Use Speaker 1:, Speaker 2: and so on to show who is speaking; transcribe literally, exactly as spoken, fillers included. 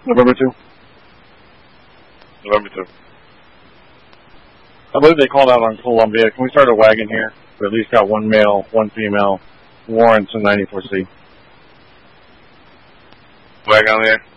Speaker 1: November two.
Speaker 2: November two.
Speaker 1: I believe they called out on Columbia. Can we start a wagon here? We at least got one male, one female warrants in ninety-four C.
Speaker 2: Wagon there.